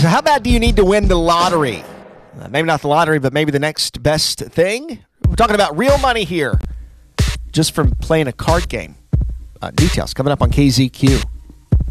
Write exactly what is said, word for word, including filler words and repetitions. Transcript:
So how bad do you need to win the lottery? Uh, maybe not the lottery, but maybe the next best thing. We're talking about real money here, just from playing a card game. Uh, details coming up on K Z Q.